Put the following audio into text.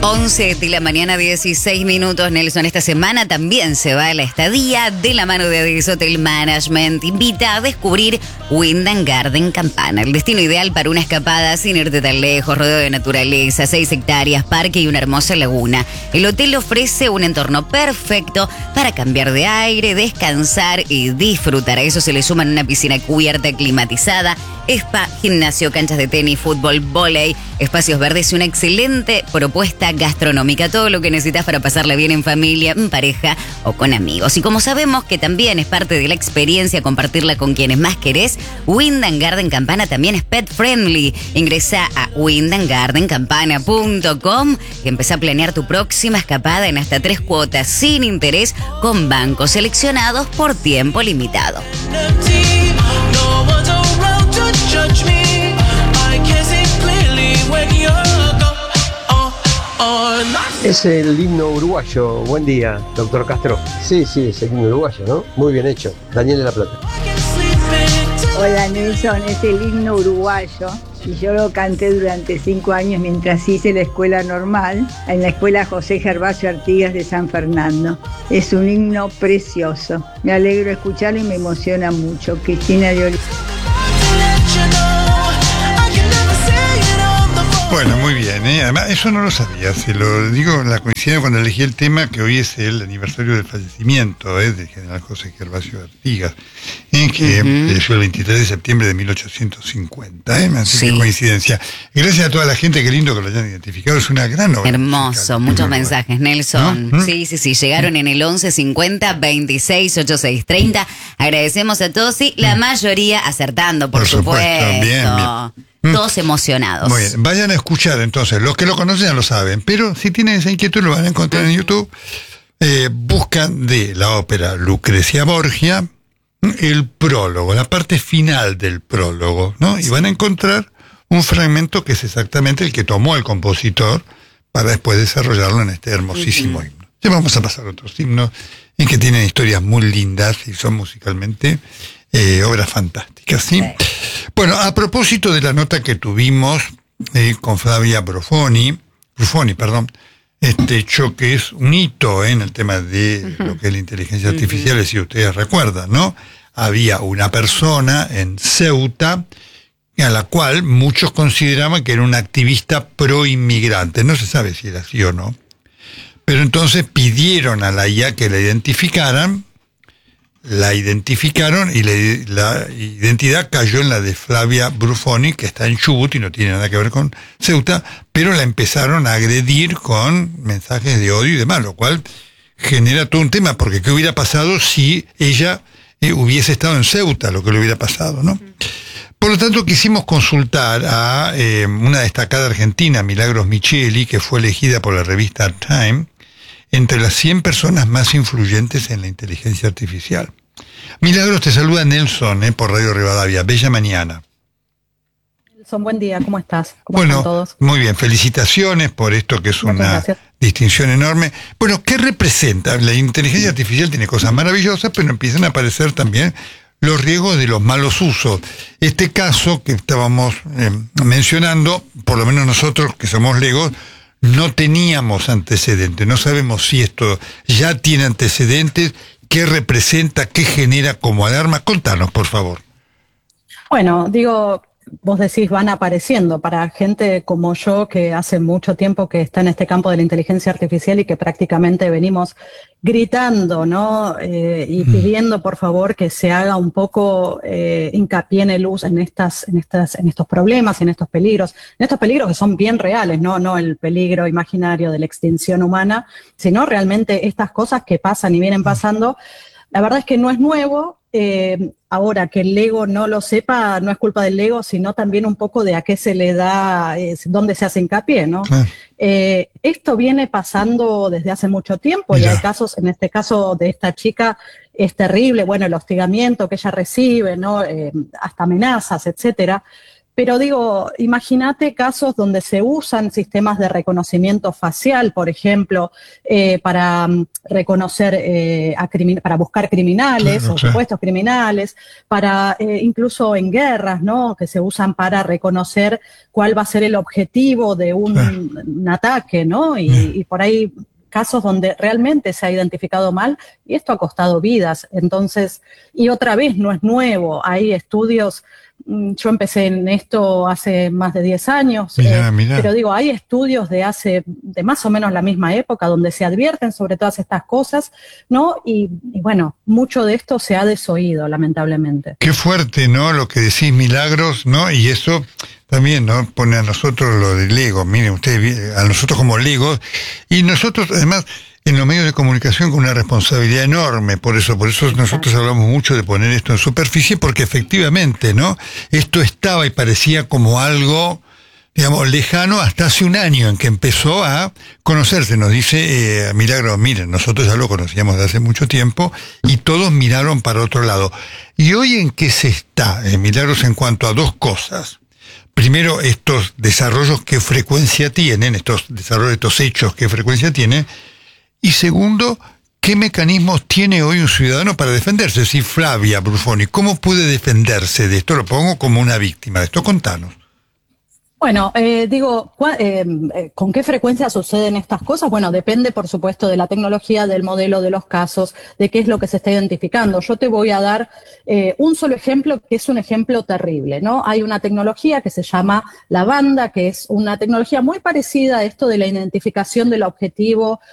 11 de la mañana, 16 minutos. Nelson, esta semana también se va a la estadía de la mano de Adis Hotel Management. Invita a descubrir Wyndham Garden Campana, el destino ideal para una escapada sin irte tan lejos, rodeado de naturaleza, 6 hectáreas, parque y una hermosa laguna. El hotel ofrece un entorno perfecto para cambiar de aire, descansar y disfrutar. A eso se le suman una piscina cubierta, climatizada, spa, gimnasio, canchas de tenis, fútbol, vóley, espacios verdes y una excelente propuesta gastronómica. Todo lo que necesitas para pasarla bien en familia, en pareja o con amigos. Y como sabemos que también es parte de la experiencia compartirla con quienes más querés, Wyndham Garden Campana también es pet friendly. Ingresa a wyndhamgardencampana.com y empezá a planear tu próxima escapada en hasta 3 cuotas sin interés con bancos seleccionados por tiempo limitado. Es el himno uruguayo. Buen día, doctor Castro. Sí, es el himno uruguayo, ¿no? Muy bien hecho. Daniel de la Plata. Hola Nelson, es el himno uruguayo y yo lo canté durante 5 años mientras hice la escuela normal en la escuela José Gervasio Artigas de San Fernando. Es un himno precioso. Me alegro de escucharlo y me emociona mucho. Cristina de Oliva. Bueno, muy bien, ¿eh? Además, eso no lo sabía, se lo digo, la coincidencia cuando elegí el tema, que hoy es el aniversario del fallecimiento del general José Gervasio Artigas, que falleció el 23 de septiembre de 1850, así que coincidencia. Gracias a toda la gente, qué lindo que lo hayan identificado, es una gran obra. Hermoso, musical, muchos mensajes, Nelson. ¿No? Sí, llegaron en el 1150 26 86 30. Agradecemos a todos y la mayoría acertando, por supuesto. Bien. Todos emocionados. Muy bien, vayan a escuchar entonces, los que lo conocen ya lo saben, pero si tienen esa inquietud lo van a encontrar en YouTube. Buscan de la ópera Lucrecia Borgia el prólogo, la parte final del prólogo, ¿no? Y van a encontrar un fragmento que es exactamente el que tomó el compositor para después desarrollarlo en este hermosísimo himno. Ya vamos a pasar a otros himnos en que tienen historias muy lindas y son musicalmente obras fantásticas, ¿sí? Bueno, a propósito de la nota que tuvimos con Flavia Brufoni, este hecho que es un hito en el tema de lo que es la inteligencia artificial, si ustedes recuerdan, ¿no? Había una persona en Ceuta a la cual muchos consideraban que era una activista pro inmigrante, no se sabe si era así o no, pero entonces pidieron a la IA que la identificaron y la identidad cayó en la de Flavia Brufoni, que está en Chubut y no tiene nada que ver con Ceuta, pero la empezaron a agredir con mensajes de odio y demás, lo cual genera todo un tema, porque ¿qué hubiera pasado si ella hubiese estado en Ceuta? Lo que le hubiera pasado, ¿no? Por lo tanto, quisimos consultar a una destacada argentina, Milagros Micheli, que fue elegida por la revista Time entre las 100 personas más influyentes en la inteligencia artificial. Milagros, te saluda Nelson, por Radio Rivadavia. Bella mañana. Nelson, buen día, ¿cómo estás? ¿Cómo están todos? Muy bien, felicitaciones por esto que es una distinción enorme. Bueno, ¿qué representa? La inteligencia artificial tiene cosas maravillosas, pero empiezan a aparecer también los riesgos de los malos usos. Este caso que estábamos mencionando, por lo menos nosotros que somos legos, no teníamos antecedentes, no sabemos si esto ya tiene antecedentes, qué representa, qué genera como alarma. Contanos, por favor. Bueno, vos decís van apareciendo para gente como yo que hace mucho tiempo que está en este campo de la inteligencia artificial y que prácticamente venimos gritando, ¿no? Y pidiendo por favor que se haga un poco hincapié en el uso en estos problemas, en estos peligros que son bien reales, no el peligro imaginario de la extinción humana, sino realmente estas cosas que pasan y vienen pasando. La verdad es que no es nuevo. Ahora que el ego no lo sepa, no es culpa del ego, sino también un poco de a qué se le da, dónde se hace hincapié, ¿no? Claro. Esto viene pasando desde hace mucho tiempo y hay casos, en este caso de esta chica, es terrible, bueno, el hostigamiento que ella recibe, ¿no? Hasta amenazas, etcétera. Pero digo, imagínate casos donde se usan sistemas de reconocimiento facial, por ejemplo, para reconocer, para buscar criminales o supuestos criminales, para incluso en guerras, ¿no? Que se usan para reconocer cuál va a ser el objetivo de un ataque, ¿no? Y por ahí casos donde realmente se ha identificado mal y esto ha costado vidas. Entonces, y otra vez no es nuevo, hay estudios. Yo empecé en esto hace más de 10 años, mirá. Pero digo, hay estudios de más o menos la misma época donde se advierten sobre todas estas cosas, ¿no? Y bueno, mucho de esto se ha desoído, lamentablemente. Qué fuerte, ¿no? Lo que decís, Milagros, ¿no? Y eso también, ¿no? Pone a nosotros lo de Lego, miren ustedes, a nosotros como Legos, y nosotros además en los medios de comunicación con una responsabilidad enorme, por eso nosotros hablamos mucho de poner esto en superficie, porque efectivamente, ¿no? Esto estaba y parecía como algo, digamos, lejano hasta hace un año en que empezó a conocerse. Nos dice Milagro, miren, nosotros ya lo conocíamos de hace mucho tiempo y todos miraron para otro lado. ¿Y hoy en qué se está, Milagros, en cuanto a dos cosas? Primero, estos desarrollos, ¿qué frecuencia tienen? Estos desarrollos, estos hechos, ¿qué frecuencia tienen? Y segundo, ¿qué mecanismos tiene hoy un ciudadano para defenderse? Si Flavia Brufoni, ¿cómo puede defenderse de esto? Lo pongo como una víctima de esto. Contanos. Bueno, ¿con qué frecuencia suceden estas cosas? Bueno, depende, por supuesto, de la tecnología, del modelo, de los casos, de qué es lo que se está identificando. Yo te voy a dar un solo ejemplo, que es un ejemplo terrible, ¿no? Hay una tecnología que se llama Lavanda, que es una tecnología muy parecida a esto de la identificación del objetivo